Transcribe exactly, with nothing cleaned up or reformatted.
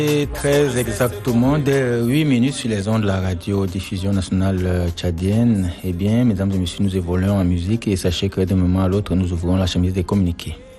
Et très exactement, de huit minutes sur les ondes de la radio-diffusion nationale tchadienne. Eh bien, mesdames et messieurs, nous évoluons en musique et sachez que d'un moment à l'autre, nous ouvrons la chemise des communiqués.